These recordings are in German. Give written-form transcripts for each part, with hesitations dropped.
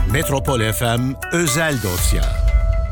Metropol FM özel dosya.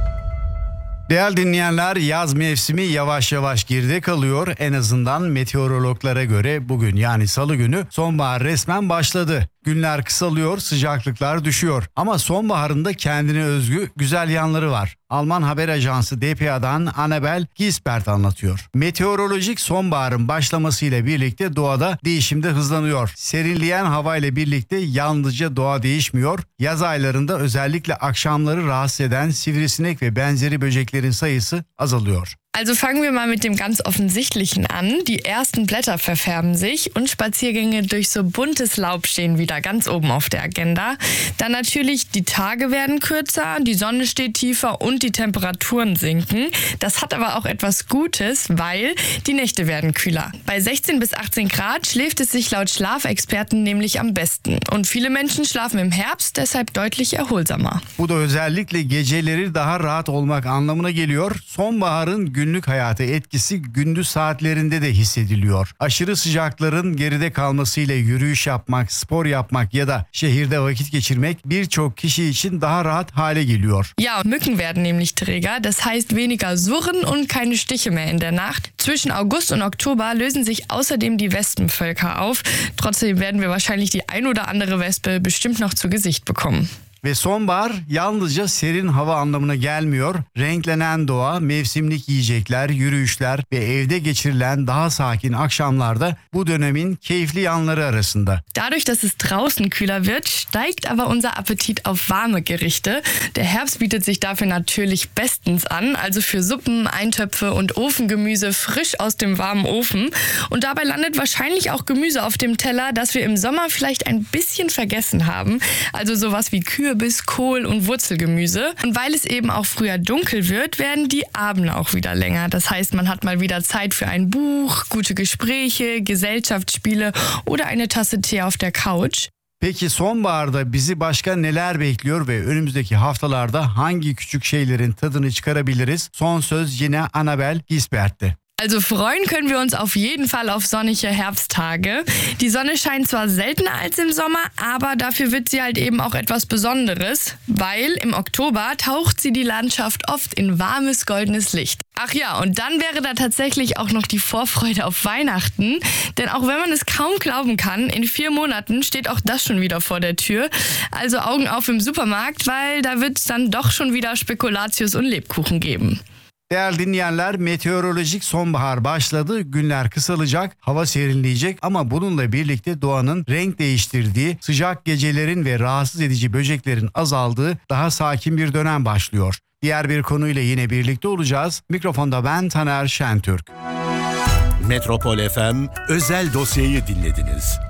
Değerli dinleyenler, yaz mevsimi yavaş yavaş geride kalıyor. En azından meteorologlara göre bugün yani salı günü sonbahar resmen başladı. Günler kısalıyor, sıcaklıklar düşüyor. Ama sonbaharın da kendine özgü güzel yanları var. Alman haber ajansı dpa'dan Annabel Gisbert anlatıyor. Meteorolojik sonbaharın başlamasıyla birlikte doğada değişim de hızlanıyor. Serinleyen havayla birlikte yalnızca doğa değişmiyor. Yaz aylarında özellikle akşamları rahatsız eden sivrisinek ve benzeri böceklerin sayısı azalıyor. Also fangen wir mal mit dem ganz Offensichtlichen an. Die ersten Blätter verfärben sich und Spaziergänge durch so buntes Laub stehen wieder ganz oben auf der Agenda. Dann natürlich die Tage werden kürzer, die Sonne steht tiefer und die Temperaturen sinken. Das hat aber auch etwas Gutes, weil die Nächte werden kühler. Bei 16 bis 18 Grad schläft es sich laut Schlafexperten nämlich am besten. Und viele Menschen schlafen im Herbst deshalb deutlich erholsamer. Bu da özellikle geceleri daha rahat olmak anlamına geliyor. Sonbaharın günlük hayata etkisi gündüz saatlerinde de hissediliyor. Aşırı sıcakların geride kalmasıyla yürüyüş yapmak, spor yapmak ya da şehirde vakit geçirmek birçok kişi için daha rahat hale geliyor. Ja, Mücken werden nämlich träger, das heißt weniger Surren und keine Stiche mehr in der Nacht. Zwischen August und Oktober lösen sich außerdem die Wespenvölker auf. Trotzdem werden wir wahrscheinlich die ein oder andere Wespe bestimmt noch zu Gesicht bekommen. Ve sonbahar yalnızca serin hava anlamına gelmiyor. Renklenen doğa, mevsimlik yiyecekler, yürüyüşler ve evde geçirilen daha sakin akşamlarda bu dönemin keyifli yanları arasında. Dadurch, dass es draußen kühler wird, steigt aber unser Appetit auf warme Gerichte. Der Herbst bietet sich dafür natürlich bestens an, also für Suppen, Eintöpfe und Ofengemüse frisch aus dem warmen Ofen. Und dabei landet wahrscheinlich auch Gemüse auf dem Teller, das wir im Sommer vielleicht ein bisschen vergessen haben. Also sowas wie Kürbis, Kohl und Wurzelgemüse. Und weil es eben auch früher dunkel wird, werden die Abende auch wieder länger. Das heißt, man hat mal wieder Zeit für ein Buch, gute Gespräche, Gesellschaftsspiele oder eine Tasse Tee auf der Couch. Peki sonbaharda bizi başka neler bekliyor ve önümüzdeki haftalarda hangi küçük şeylerin tadını çıkarabiliriz? Son söz yine Annabel Gisbert'te. Also freuen können wir uns auf jeden Fall auf sonnige Herbsttage. Die Sonne scheint zwar seltener als im Sommer, aber dafür wird sie halt eben auch etwas Besonderes, weil im Oktober taucht sie die Landschaft oft in warmes, goldenes Licht. Ach ja, und dann wäre da tatsächlich auch noch die Vorfreude auf Weihnachten, denn auch wenn man es kaum glauben kann, in 4 Monaten steht auch das schon wieder vor der Tür. Also Augen auf im Supermarkt, weil da wird es dann doch schon wieder Spekulatius und Lebkuchen geben. Değerli dinleyenler, meteorolojik sonbahar başladı. Günler kısalacak, hava serinleyecek ama bununla birlikte doğanın renk değiştirdiği, sıcak gecelerin ve rahatsız edici böceklerin azaldığı daha sakin bir dönem başlıyor. Diğer bir konuyla yine birlikte olacağız. Mikrofonda ben Taner Şentürk. Metropol FM özel dosyayı dinlediniz.